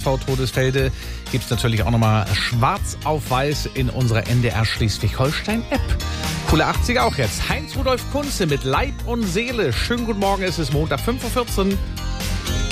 SV Todesfelde gibt es natürlich auch nochmal schwarz auf weiß in unserer NDR Schleswig-Holstein-App. Coole 80er auch jetzt. Heinz Rudolf Kunze mit Leib und Seele. Schönen guten Morgen, es ist Montag, 5:14 Uhr.